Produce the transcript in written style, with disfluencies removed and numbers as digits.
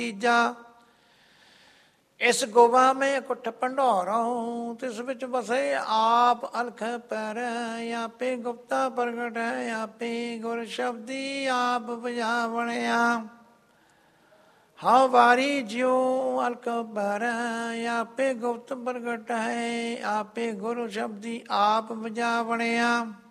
ਤੀਜਾ ਇਸ ਗੋਵਾ ਮੈਂ ਇਕੱਠ ਭੰਡਾਰੋਂ ਤਿਸ ਵਿੱਚ ਵਸੇ ਆਪ ਅਲਖ ਪੈਰੈ ਆਪੇ ਗੁਪਤਾ ਪ੍ਰਗਟ ਹੈ ਆਪੇ ਗੁਰ ਸ਼ਬਦੀ ਆਪ ਬੁਝਾਵਣਿਆ ਹਾਂ ਵਾਰੀ ਜਿਉ ਅਲਖ ਪੈਰੈ ਆਪੇ ਗੁਪਤ ਪ੍ਰਗਟ ਹੈ ਆਪੇ ਗੁਰ ਸ਼ਬਦੀ ਆਪ ਬੁਝਾਵਣਿਆ